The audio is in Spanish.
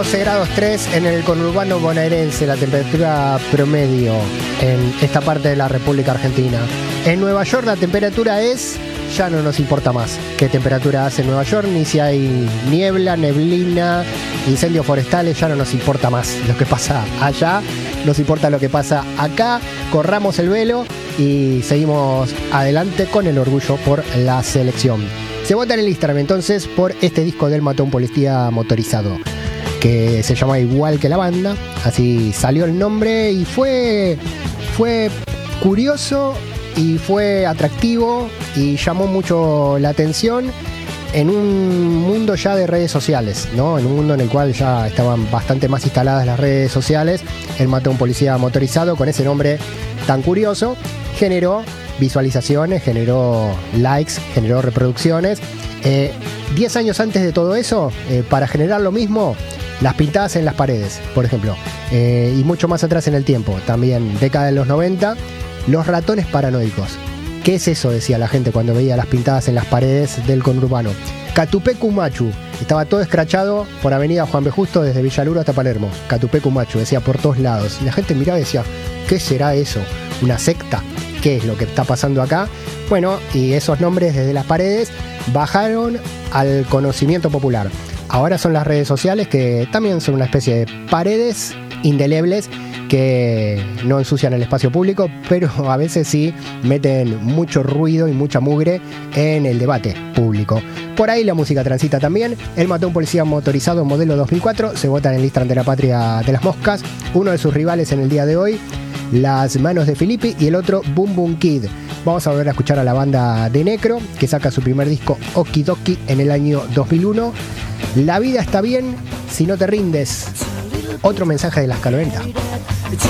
12 grados 3 en el conurbano bonaerense, la temperatura promedio en esta parte de la República Argentina. En Nueva York la temperatura es, ya no nos importa más qué temperatura hace en Nueva York, ni si hay niebla, neblina, incendios forestales, ya no nos importa más lo que pasa allá, nos importa lo que pasa acá. Corramos el velo y seguimos adelante con el orgullo por la selección. Se vota en el Instagram entonces por este disco del Mató a un Policía Motorizado, que se llama igual que la banda, así salió el nombre y fue curioso y fue atractivo y llamó mucho la atención en un mundo ya de redes sociales, ¿no? En un mundo en el cual ya estaban bastante más instaladas las redes sociales. El Mató a un Policía Motorizado, con ese nombre tan curioso, generó visualizaciones, generó likes, generó reproducciones. 10 años antes de todo eso, para generar lo mismo, las pintadas en las paredes, por ejemplo, y mucho más atrás en el tiempo, también década de los 90, los ratones paranoicos. ¿Qué es eso?, decía la gente cuando veía las pintadas en las paredes del conurbano. Catupecu Machu, estaba todo escrachado por Avenida Juan B. Justo desde Villaluro hasta Palermo. Catupecu Machu, decía por todos lados. Y la gente miraba y decía, ¿qué será eso? ¿Una secta? ¿Qué es lo que está pasando acá? Bueno, y esos nombres desde las paredes bajaron al conocimiento popular. Ahora son las redes sociales, que también son una especie de paredes indelebles que no ensucian el espacio público, pero a veces sí meten mucho ruido y mucha mugre en el debate público. Por ahí la música transita también. Él mató a un policía motorizado modelo 2004, se vota en el Instagram de la Patria de las Moscas. Uno de sus rivales en el día de hoy, Las Manos de Filippi, y el otro, Boom Boom Kid. Vamos a volver a escuchar a la banda de Necro, que saca su primer disco Okidoki en el año 2001. La vida está bien si no te rindes. Otro mensaje de la escaloneta.